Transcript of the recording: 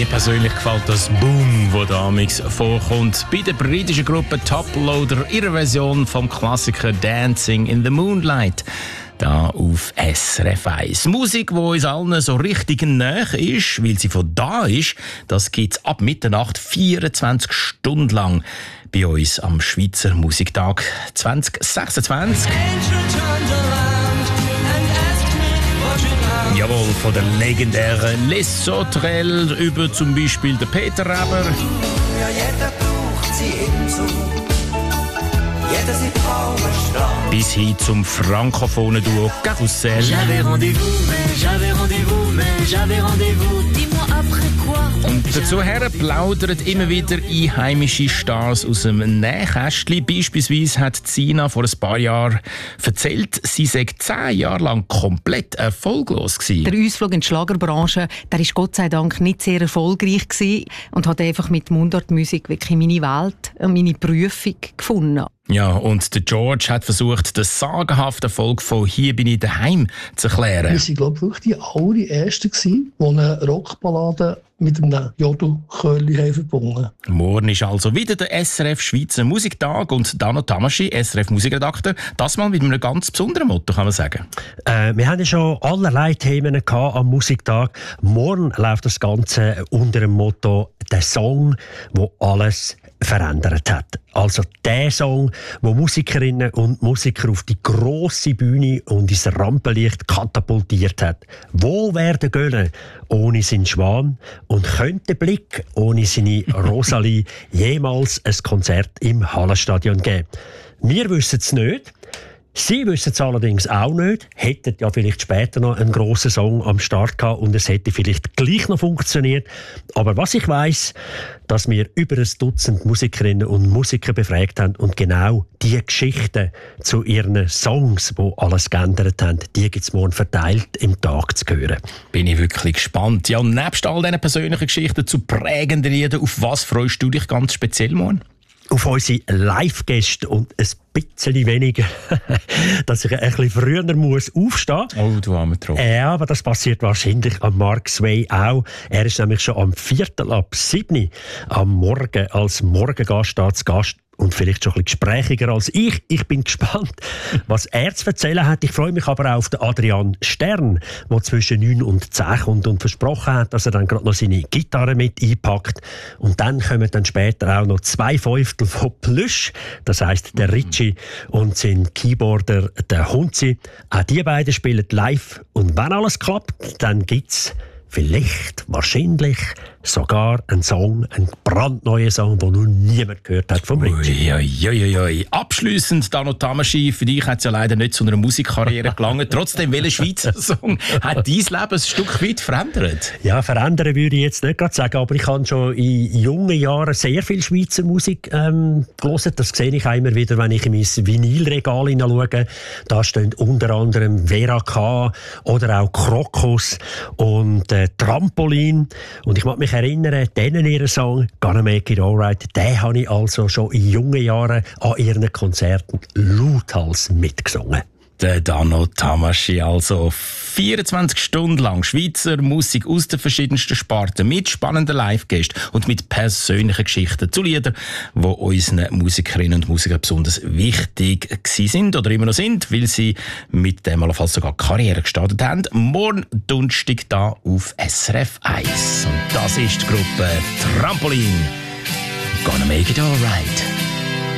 Mir persönlich gefällt das Boom, das da amix vorkommt. Bei der britischen Gruppe Top Loader, ihrer Version vom Klassiker Dancing in the Moonlight. Da auf SRF 1. Musik, die uns allen so richtig nahe ist, weil sie von da ist, das gibt es ab Mitternacht 24 Stunden lang bei uns am Schweizer Musiktag 2026. Jawohl, von der legendären Les Sauterelles über zum Beispiel den Peter Reber. Ja, jeder braucht sie ebenso. Jeder sie braucht bis hin zum frankophonen Duo Carousel. J'avais rendez-vous, mais j'avais rendez-vous, mais j'avais rendez-vous. Dis-moi après quoi. Und dazu plaudern immer wieder einheimische Stars aus dem Nähkästchen. Beispielsweise hat Sina vor ein paar Jahren erzählt, sie sei 10 Jahre lang komplett erfolglos gewesen. Der Ausflug in die Schlagerbranche, der ist Gott sei Dank nicht sehr erfolgreich gewesen und hat einfach mit Mundartmusik wirklich meine Welt, meine Berufung gefunden. Ja, und der George hat versucht, den sagenhaften Erfolg von «Hier bin ich daheim» zu erklären. Wir waren, glaube ich, wirklich die allerersten, die eine Rockballade mit einem Jodelchörli verbunden. Morgen ist also wieder der SRF Schweizer Musiktag und Dano Tamaschi, SRF Musikredakteur, das mal mit einem ganz besonderen Motto, kann man sagen. Wir haben ja schon allerlei Themen am Musiktag. Morgen läuft das Ganze unter dem Motto «Der Song, der alles verändert hat». Also der Song, der Musikerinnen und Musiker auf die grosse Bühne und ins Rampenlicht katapultiert hat. Wo wäre der Göller ohne seinen Schwan und könnte der Blick ohne seine Rosalie jemals ein Konzert im Hallenstadion geben? Wir wissen es nicht. Sie wissen es allerdings auch nicht, hätten ja vielleicht später noch einen grossen Song am Start gehabt und es hätte vielleicht gleich noch funktioniert. Aber was ich weiss, dass wir über 1 Dutzend Musikerinnen und Musiker befragt haben und genau die Geschichten zu ihren Songs, die alles geändert haben, die gibt es morgen verteilt im Tag zu hören. Bin ich wirklich gespannt. Ja, und nebst all diesen persönlichen Geschichten zu prägenden Liedern, auf was freust du dich ganz speziell morgen? Auf unsere Live-Gäste und ein bisschen weniger, dass ich ein bisschen früher muss aufstehen muss. Oh, du armer Tropf. Ja, aber das passiert wahrscheinlich am Mark Sway auch. Er ist nämlich schon am 6:45 am Morgen als Morgengast da zu Gast. Und vielleicht schon ein bisschen gesprächiger als ich. Ich bin gespannt, was er zu erzählen hat. Ich freue mich aber auch auf den Adrian Stern, der zwischen 9 und 10 kommt und versprochen hat, dass er dann gerade noch seine Gitarre mit einpackt. Und dann kommen dann später auch noch 2 Fünftel von Plüsch. Das heisst, der Ritchie und sein Keyboarder, der Hunzi. Auch die beiden spielen live. Und wenn alles klappt, dann gibt's vielleicht, wahrscheinlich sogar ein Song, ein brandneuer Song, den noch niemand gehört hat vom Ritchie. Ui. Abschliessend, Dano Tamaschi, für dich hat es ja leider nicht zu einer Musikkarriere gelangt. Trotzdem, welcher Schweizer Song hat dein Leben ein Stück weit verändert? Ja, verändern würde ich jetzt nicht gerade sagen, aber ich habe schon in jungen Jahren sehr viel Schweizer Musik gelesen. Das sehe ich immer wieder, wenn ich in mein Vinylregal hineinschaue. Da stehen unter anderem Vera K. oder auch Krokus und Trampolin. Und ich mag mich erinnern, denen ihren Song «Gonna Make It Alright», den habe ich also schon in jungen Jahren an ihren Konzerten lauthals mitgesungen. Der Dano Tamaschi, also 24 Stunden lang Schweizer Musik aus den verschiedensten Sparten mit spannenden Live-Gästen und mit persönlichen Geschichten zu Liedern, die unseren Musikerinnen und Musikern besonders wichtig gewesen sind oder immer noch sind, weil sie mit dem allenfalls sogar Karriere gestartet haben. Morgen Donnerstag da auf SRF 1. Und das ist die Gruppe Trampolin. Gonna Make It Alright.